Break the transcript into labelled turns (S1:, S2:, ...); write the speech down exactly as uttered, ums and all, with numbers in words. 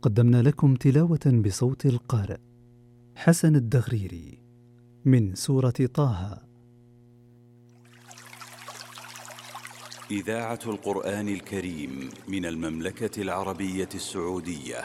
S1: قدمنا لكم تلاوة بصوت القارئ حسن الدغريري من سورة طه.
S2: إذاعة القرآن الكريم من المملكة العربية السعودية.